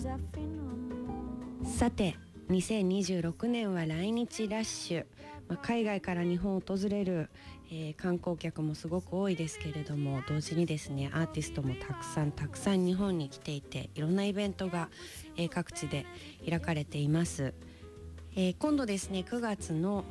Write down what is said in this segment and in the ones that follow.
さて2026年は来日ラッシュ、海外から日本を訪れる、観光客もすごく多いですけれども、同時にですねアーティストもたくさん日本に来ていて、いろんなイベントが、各地で開かれています。今度ですね9月の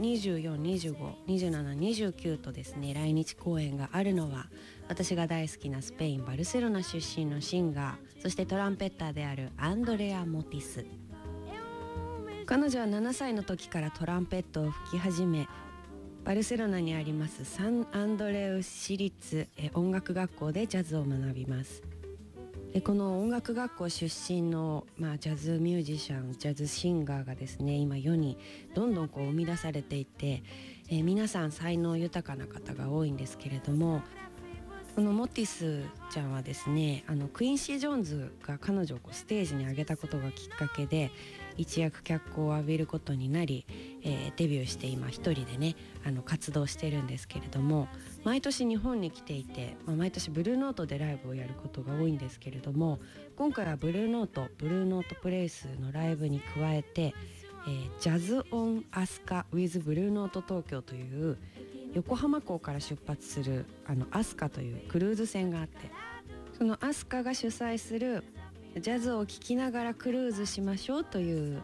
24、25、27、29とですね来日公演があるのは、私が大好きなスペイン・バルセロナ出身のシンガー、そしてトランペッターであるアンドレア・モティス。彼女は7歳の時からトランペットを吹き始め、バルセロナにありますサンアンドレウ市立音楽学校でジャズを学びます。この音楽学校出身の、ジャズミュージシャン、ジャズシンガーがですね今世にどんどん生み出されていて、皆さん才能豊かな方が多いんですけれども、このモティスちゃんはですねクインシー・ジョーンズが彼女をステージに上げたことがきっかけで一躍脚光を浴びることになり、デビューして今一人でね活動してるんですけれども、毎年日本に来ていて、毎年ブルーノートでライブをやることが多いんですけれども、今回はブルーノートプレイスのライブに加えて、ジャズ・オン・アスカ・ウィズ・ブルーノート東京という横浜港から出発するアスカというクルーズ船があって、そのアスカが主催するジャズを聴きながらクルーズしましょうという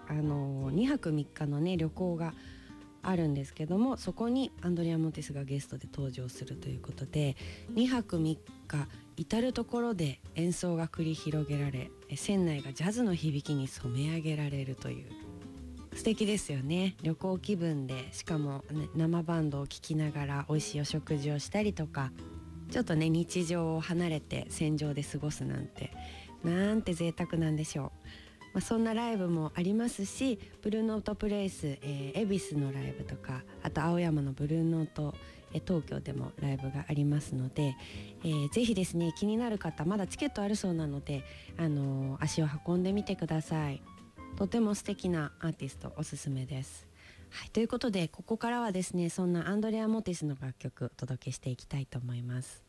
2泊3日のね旅行があるんですけども、そこにアンドレア・モティスがゲストで登場するということで、2泊3日至る所で演奏が繰り広げられ、船内がジャズの響きに染め上げられるという、素敵ですよね。旅行気分で、しかも、生バンドを聴きながら美味しいお食事をしたりとか、ちょっとね日常を離れて船上で過ごすなんて贅沢なんでしょう。そんなライブもありますし、ブルーノートプレイス、恵比寿のライブとか、あと青山のブルーノート、東京でもライブがありますので、ぜひですね気になる方、まだチケットあるそうなので、足を運んでみてください。とても素敵なアーティストおすすめです。はい、ということでここからはですねそんなアンドレア・モティスの楽曲お届けしていきたいと思います。